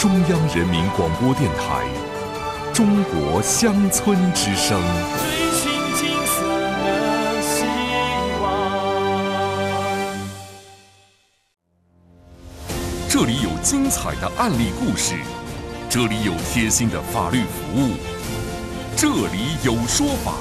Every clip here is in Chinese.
中央人民广播电台中国乡村之声。 追寻金色的希望。 这里有精彩的案例故事，这里有贴心的法律服务，这里有说法。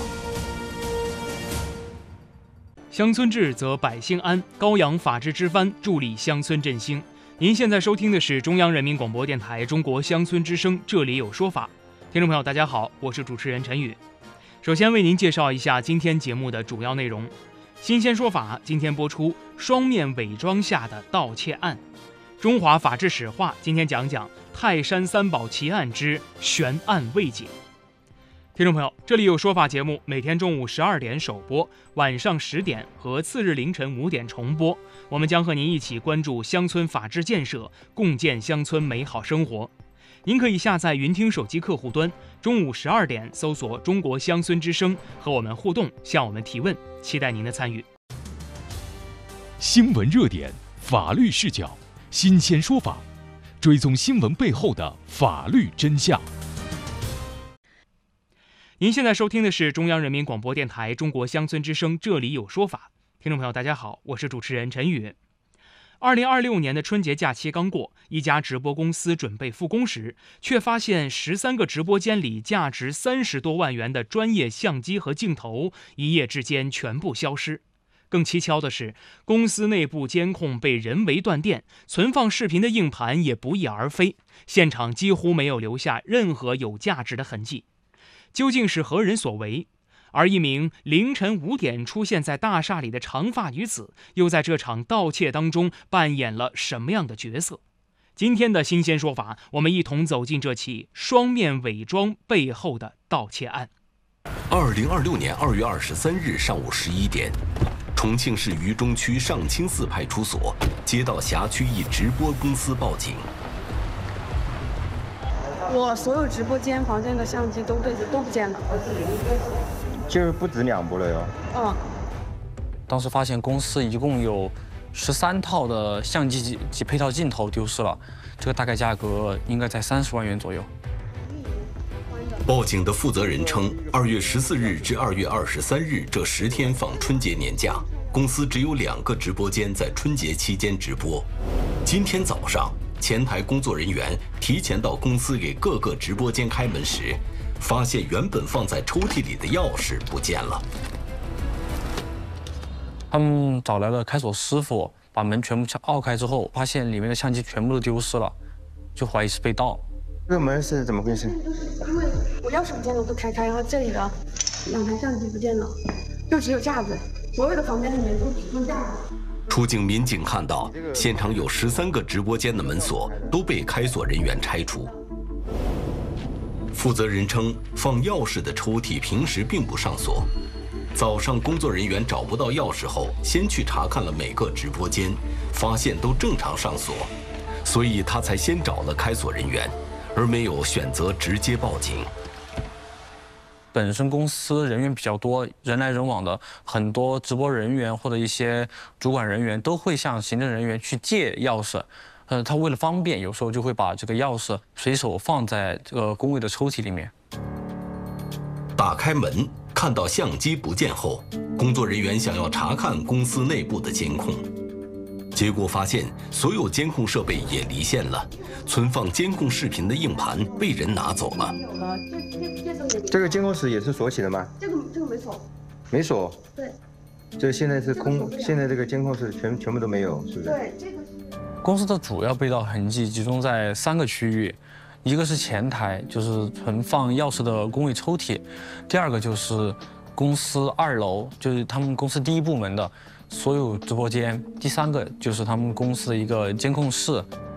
乡村治则百姓安，高扬法治之帆，助力乡村振兴。您现在收听的是中央人民广播电台中国乡村之声，这里有说法。听众朋友大家好，我是主持人陈宇。首先为您介绍一下今天节目的主要内容。新鲜说法今天播出双面伪装下的盗窃案。中华法治史话今天讲讲泰山三宝奇案之悬案未解。听众朋友，这里有说法节目每天中午12点首播，晚上10点和次日凌晨5点重播。我们将和您一起关注乡村法治建设，共建乡村美好生活。您可以下载云听手机客户端，中午12点搜索中国乡村之声，和我们互动，向我们提问，期待您的参与。 新闻热点，法律视角，新鲜说法，追踪新闻背后的法律真相。 您现在收听的是中央人民广播电台中国乡村之声，这里有说法。听众朋友大家好，我是主持人陈宇。2026年的春节假期刚过，一家直播公司准备复工时，却发现13个直播间里价值30多万元的专业相机和镜头一夜之间全部消失。更蹊跷的是，公司内部监控被人为断电，存放视频的硬盘也不翼而飞，现场几乎没有留下任何有价值的痕迹。究竟是何人所为？而一名凌晨5点出现在大厦里的长发女子，又在这场盗窃当中扮演了什么样的角色？今天的新鲜说法，我们一同走进这起双面伪装背后的盗窃案。 2026年2月23日上午11点，重庆市渝中区上清寺派出所接到辖区一直播公司报警。 我所有直播间房间的相机都不见了， 就是不止2部了哟。 当时发现公司一共有13套的相机及配套镜头丢失了，这个大概价格应该在30万元左右。 报警的负责人称，2月14日至2月23日这10天放春节年假，公司只有2个直播间在春节期间直播。今天早上，前台工作人员提前到公司给各个直播间开门时，发现原本放在抽屉里的钥匙不见了。 他们找来了开锁师傅，把门全部撬开之后，发现里面的相机全部都丢失了，就怀疑是被盗。 这个门是怎么回事？ 因为我钥匙不见了，我都开开，然后这里的2台相机不见了，就只有架子，所有的房间里面都只剩架子。 出警民警看到，现场有13个直播间的门锁都被开锁人员拆除。负责人称，放钥匙的抽屉平时并不上锁。早上工作人员找不到钥匙后，先去查看了每个直播间，发现都正常上锁，所以他才先找了开锁人员，而没有选择直接报警。 本身公司人员比较多，人来人往的，很多直播人员或者一些主管人员都会向行政人员去借钥匙。他为了方便，有时候就会把这个钥匙随手放在这个工位的抽屉里面。 打开门，看到相机不见后，工作人员想要查看公司内部的监控，结果发现所有监控设备也离线了，存放监控视频的硬盘被人拿走了。 这个监控室也是锁起的吗？ 这个没锁。 没锁。 对。 这现在是空，现在这个监控室全部都没有，是不是？ 对，这个是。 公司的主要被盗痕迹集中在3个区域，一个是前台，就是存放钥匙的工位抽屉；第2个就是公司2楼，就是他们公司第1部门的所有直播间；第3个就是他们公司的一个监控室。